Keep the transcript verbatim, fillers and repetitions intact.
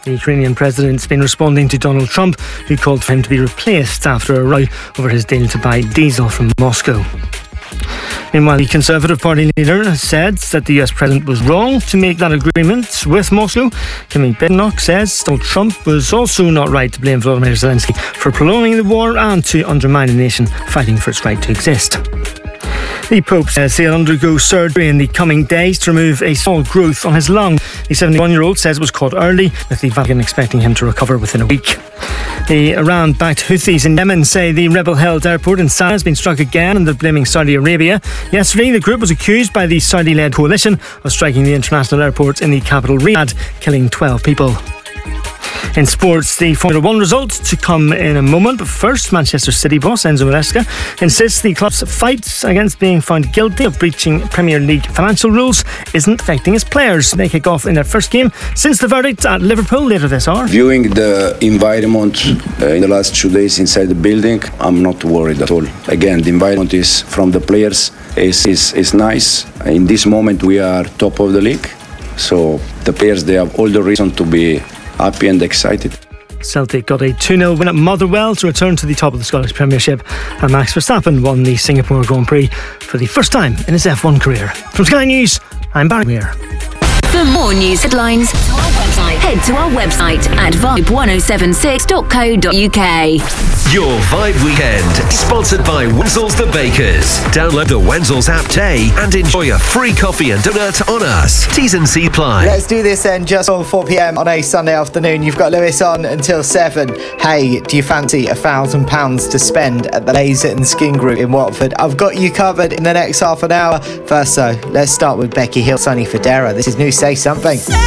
The Ukrainian president's been responding to Donald Trump, who called for him to be replaced after a row over his deal to buy diesel from Moscow. Meanwhile, the Conservative Party leader has said that the U S president was wrong to make that agreement with Moscow. Kimi Badenoch says Donald Trump was also not right to blame Volodymyr Zelensky for prolonging the war and to undermine a nation fighting for its right to exist. The Pope says he'll undergo surgery in the coming days to remove a small growth on his lung. The seventy-one-year-old says it was caught early, with the Vatican expecting him to recover within a week. The Iran-backed Houthis in Yemen say the rebel-held airport in Sana'a has been struck again, and they're blaming Saudi Arabia. Yesterday, the group was accused by the Saudi-led coalition of striking the international airport in the capital Riyadh, killing twelve people. In sports, the Formula One results to come in a moment, but first, Manchester City boss Enzo Maresca insists the club's fight against being found guilty of breaching Premier League financial rules isn't affecting his players. They kick off in their first game since the verdict at Liverpool later this hour. Viewing the environment uh, in the last two days inside the building, I'm not worried at all. Again, the environment is from the players is is, is nice. In this moment, we are top of the league, so the players, they have all the reason to be happy and excited. Celtic got a two nil win at Motherwell to return to the top of the Scottish Premiership, and Max Verstappen won the Singapore Grand Prix for the first time in his F one career. From Sky News, I'm Barry Weir. For more news headlines, head to our website at vibe one oh seven six dot co dot uk. Your Vibe Weekend, sponsored by Wenzel's The Bakers. Download the Wenzel's app today and enjoy a free coffee and donut on us. T's and C apply. Let's do this then, just on four p.m. on a Sunday afternoon. You've got Lewis on until seven. Hey, do you fancy a thousand pounds to spend at the Laser and Skin Group in Watford? I've got you covered in the next half an hour. First though, let's start with Becky Hill, Sonny Fodera. This is new Say Something.